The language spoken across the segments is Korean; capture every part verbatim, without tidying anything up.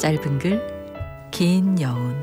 짧은 글, 긴 여운.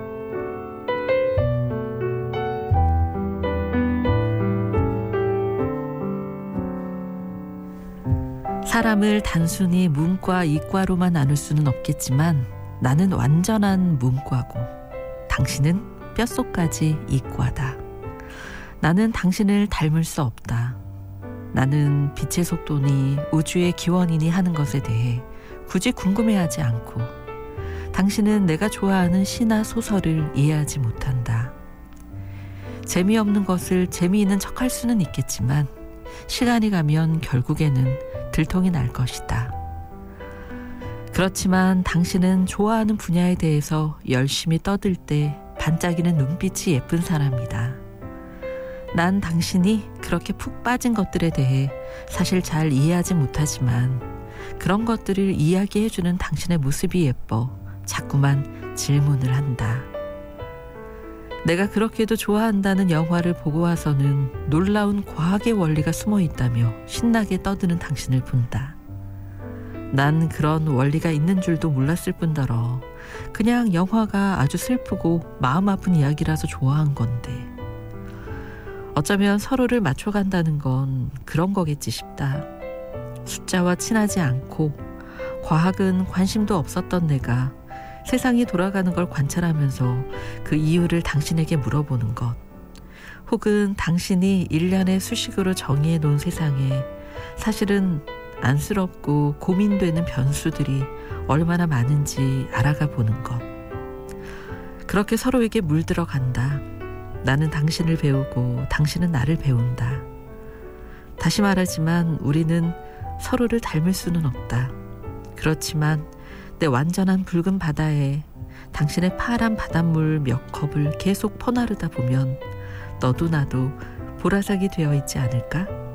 사람을 단순히 문과, 이과로만 나눌 수는 없겠지만 나는 완전한 문과고 당신은 뼛속까지 이과다. 나는 당신을 닮을 수 없다. 나는 빛의 속도니 우주의 기원이니 하는 것에 대해 굳이 궁금해하지 않고 당신은 내가 좋아하는 시나 소설을 이해하지 못한다. 재미없는 것을 재미있는 척할 수는 있겠지만 시간이 가면 결국에는 들통이 날 것이다. 그렇지만 당신은 좋아하는 분야에 대해서 열심히 떠들 때 반짝이는 눈빛이 예쁜 사람이다. 난 당신이 그렇게 푹 빠진 것들에 대해 사실 잘 이해하지 못하지만 그런 것들을 이야기해주는 당신의 모습이 예뻐 자꾸만 질문을 한다. 내가 그렇게도 좋아한다는 영화를 보고 와서는 놀라운 과학의 원리가 숨어 있다며 신나게 떠드는 당신을 본다. 난 그런 원리가 있는 줄도 몰랐을 뿐더러 그냥 영화가 아주 슬프고 마음 아픈 이야기라서 좋아한 건데 어쩌면 서로를 맞춰간다는 건 그런 거겠지 싶다. 숫자와 친하지 않고 과학은 관심도 없었던 내가 세상이 돌아가는 걸 관찰하면서 그 이유를 당신에게 물어보는 것, 혹은 당신이 일련의 수식으로 정의해 놓은 세상에 사실은 안쓰럽고 고민되는 변수들이 얼마나 많은지 알아가 보는 것. 그렇게 서로에게 물들어 간다. 나는 당신을 배우고 당신은 나를 배운다. 다시 말하지만 우리는 서로를 닮을 수는 없다. 그렇지만 내 완전한 붉은 바다에 당신의 파란 바닷물 몇 컵을 계속 퍼나르다 보면 너도 나도 보라색이 되어 있지 않을까?